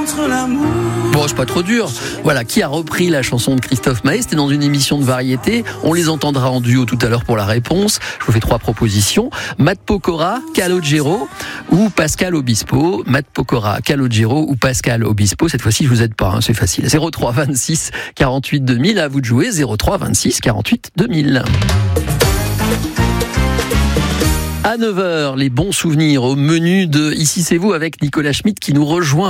contre l'amour. Bon, c'est pas trop dur. Voilà, qui a repris la chanson de Christophe Maé? C'était dans une émission de variété. On les entendra en duo tout à l'heure pour la réponse. Je vous fais 3 propositions. Matt Pokora, Calogero ou Pascal Obispo. Matt Pokora, Calogero ou Pascal Obispo. Cette fois-ci, je vous aide pas, hein, c'est facile. 03 26 48 2000. À vous de jouer. 03 26 48 2000. À 9h, les bons souvenirs au menu de Ici c'est vous avec Nicolas Schmitt qui nous rejoint.